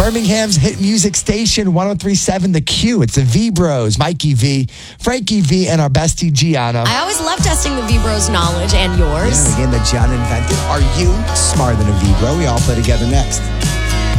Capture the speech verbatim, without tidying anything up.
Birmingham's hit music station, one oh three point seven The Q. It's the V-Bros, Mikey V, Frankie V, and our bestie, Gianna. I always love testing the V-Bros' knowledge and yours. Yeah, the game that Gianna invented. Are you smarter than a V-Bro? We all play together next.